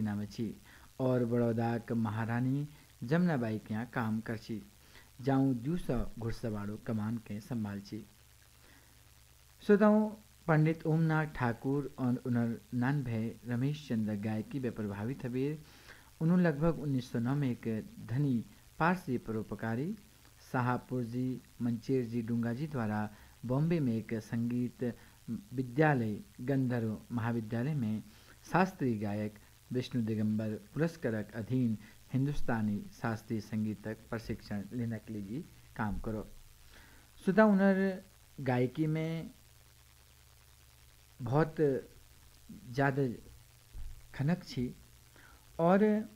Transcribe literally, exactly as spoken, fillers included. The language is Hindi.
सेना में छी और बड़ौदा के महारानी जमुनाबाई के यहाँ काम कर छी। जाऊँ दू सौ घुड़सवारों कमान के संभाल छी। श्रोताओं, पंडित ओमनाथ ठाकुर और उनर नान भाई रमेश चंद्र गायकी में प्रभावित हवे। उन्होंने लगभग उन्नीस सौ नौ में एक धनी पारसी परोपकारी शाहपुर जी मंचेर जी डूंगा जी द्वारा बॉम्बे में एक संगीत विद्यालय गंधर्व महाविद्यालय में शास्त्रीय गायक विष्णु दिगंबर पुरस्कारक अधीन हिंदुस्तानी शास्त्रीय संगीत तक प्रशिक्षण लेने के लिए काम करो। सुधा उनर गायकी में बहुत ज़्यादा खनक छी और